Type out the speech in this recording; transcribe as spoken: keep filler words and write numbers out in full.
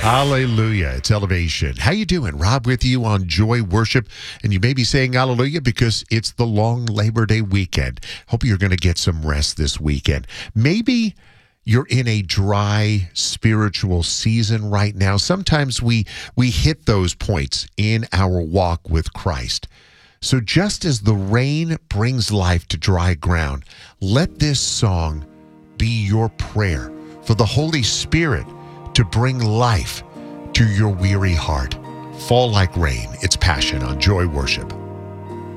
Hallelujah. It's Elevation. How you doing? Rob with you on Joy Worship. And you may be saying hallelujah because it's the long Labor Day weekend. Hope you're going to get some rest this weekend. Maybe you're in a dry spiritual season right now. Sometimes we we hit those points in our walk with Christ. So just as the rain brings life to dry ground, let this song be your prayer for the Holy Spirit to bring life to your weary heart. Fall like rain. It's Passion on Joy Worship.